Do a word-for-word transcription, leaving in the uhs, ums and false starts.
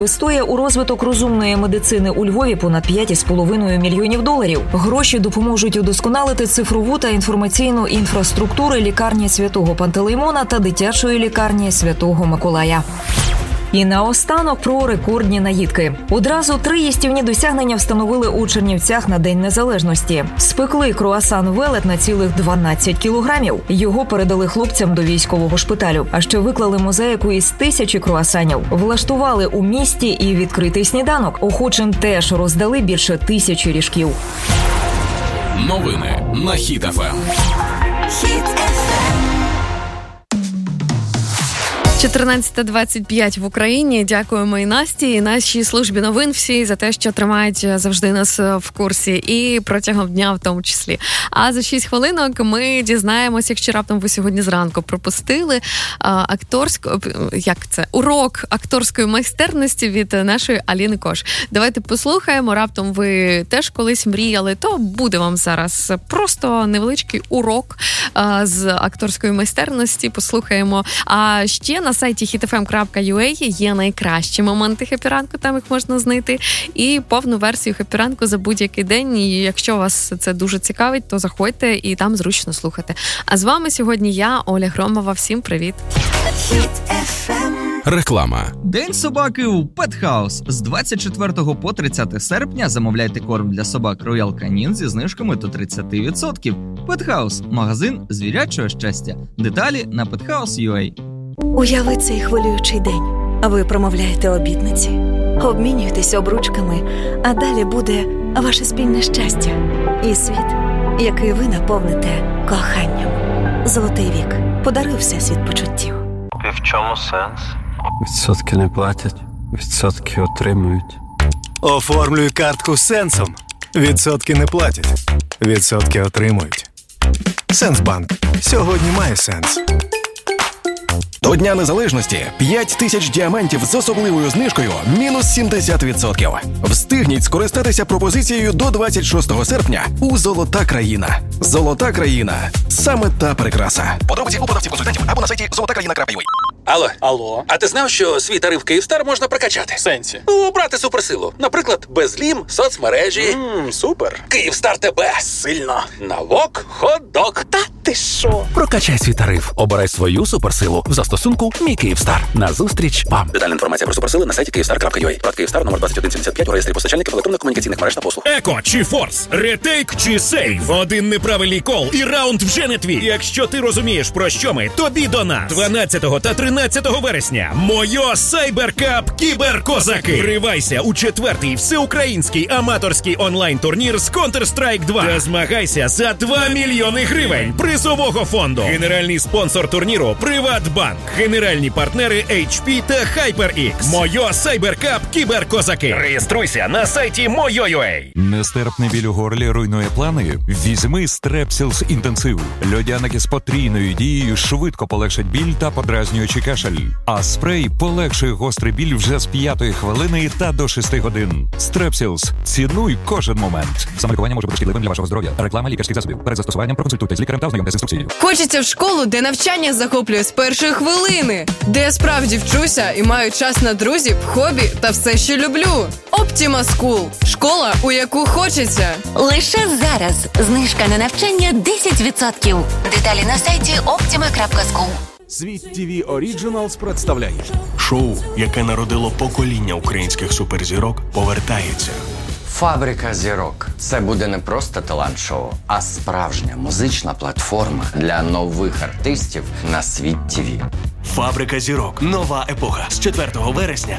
Інвестує у розвиток розумної медицини у Львові понад п'ять з половиною мільйонів доларів. Гроші допоможуть удосконалити цифрову та інформаційну інфраструктури лікарні Святого Пантелеймона та дитячої лікарні Святого Миколая. І наостанок про рекордні наїдки. Одразу три їстівні досягнення встановили у Чернівцях на День Незалежності. Спекли круасан «Велет» на цілих дванадцять кілограмів. Його передали хлопцям до військового шпиталю. А ще виклали мозаїку із тисячі круасанів. Влаштували у місті і відкритий сніданок. Охочим теж роздали більше тисячі ріжків. Новини на Хіт еф ем. Хіт еф ем. чотирнадцята двадцять п'ять в Україні. Дякуємо і Насті, і нашій службі новин всі за те, що тримають завжди нас в курсі. І протягом дня в тому числі. А за шість хвилинок ми дізнаємося, якщо раптом ви сьогодні зранку пропустили акторську, як це, урок акторської майстерності від нашої Аліни Кош. Давайте послухаємо. Раптом ви теж колись мріяли, то буде вам зараз просто невеличкий урок з акторської майстерності. Послухаємо. А ще на сайті хіт еф ем крапка ю а є найкращі моменти хеппі-ранку, там їх можна знайти, і повну версію хеппі-ранку за будь-який день. І якщо вас це дуже цікавить, то заходьте і там зручно слухати. А з вами сьогодні я, Оля Громова. Всім привіт! Хіт еф ем. Реклама. День собаки у Pet House. З двадцять четвертого по тридцяте серпня замовляйте корм для собак Royal Canin зі знижками до тридцять відсотків. Pet House – магазин звірячого щастя. Деталі на пет хаус крапка ю а. Уяви цей хвилюючий день. Ви промовляєте обітниці, обмінюєтесь обручками, а далі буде ваше спільне щастя і світ, який ви наповните коханням. Золотий вік. Подаруй всесвіт почуттів. І в чому сенс? Відсотки не платять, відсотки отримують. Оформлюй картку Сенсом. Відсотки не платять, відсотки отримують. Сенсбанк. Сьогодні має сенс. До Дня Незалежності п'ять тисяч діамантів з особливою знижкою мінус сімдесят відсотків. Встигніть скористатися пропозицією до двадцять шостого серпня у «Золота країна». «Золота країна» – саме та прикраса. Подробиці у продавців-консультантів або на сайті золота країна крапка ю а. Алло. Алло. А ти знав, що свій тариф Київстар можна прокачати? В сенсі? Обрати суперсилу. Наприклад, безлім, соцмережі. Ммм, супер. Київстар тебе. Сильно. Навок, хот-дог. Та ти що? Прокачай свій тариф. Обирай свою суперсилу в застосунку «Мій Київстар». Назустріч вам. Детальна інформація про суперсили на сайті київстар крапка ю а. Прат Київстар номер двадцять один сімдесят п'ять у реєстрі постачальників електронно-комунікаційних мереж та послуг. Еко чи Форс? Ретейк чи сейв? Один неправильний кол і раунд вже не твій. Якщо ти розумієш, про що ми, тобі до нас. дванадцятого та тринадцятого вересня. Мойо Сайберкап Кіберкозаки. Вривайся у четвертий всеукраїнський аматорський онлайн-турнір з Counter-Strike два. Та змагайся за два мільйони гривень призового фонду. Генеральний спонсор турніру Приватбанк. Генеральні партнери ейч пі та HyperX. Мойо Сайберкап Кіберкозаки. Реєструйся на сайті мойо крапка ю а. Нестерпний біль у горлі руйнує плани? Візьми Strepsils інтенсив. Льодяники з потрійною дією швидко полегшать біль та подразнюючий кашель. А спрей полегшує гострий біль вже з п'ятої хвилини та до шести годин. Strepsils. Цінуй кожен момент. Самолікування може бути шкідливим для вашого здоров'я. Реклама лікарських засобів. Перед застосуванням проконсультуйтесь з лікарем та ознайомтесь з інструкцією. Хочеться в школу, де навчання захоплює з першої хвилини. Де я справді вчуся і маю час на друзів, хобі та все, що люблю. Optima School. Школа, у яку хочеться. Лише зараз. Знижка на навчання десять відсотків. Деталі на сайті оптіма крапка скул. Світ ті ві Originals представляє шоу, яке народило покоління українських суперзірок, повертається. Фабрика зірок. Це буде не просто талант-шоу, а справжня музична платформа для нових артистів на Світ ті ві. Фабрика зірок. Нова епоха. З четвертого вересня